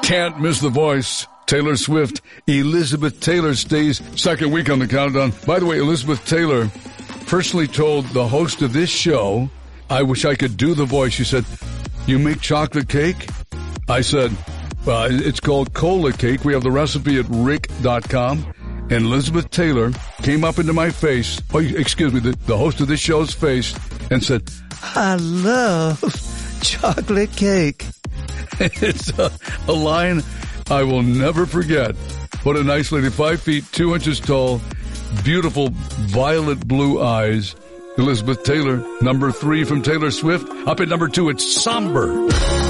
Can't miss the voice. Taylor Swift. Elizabeth Taylor stays second week on the countdown. By the way, Elizabeth Taylor personally told the host of this show, I wish I could do the voice. She said, you make chocolate cake? I said, well, it's called cola cake. We have the recipe at rick.com. And Elizabeth Taylor came up into my face, the host of this show's face, and said, I love chocolate cake. It's a line I will never forget. What a nice lady. 5 feet, 2 inches tall, beautiful violet blue eyes. Elizabeth Taylor, number 3 from Taylor Swift. Up at number 2, it's Somber.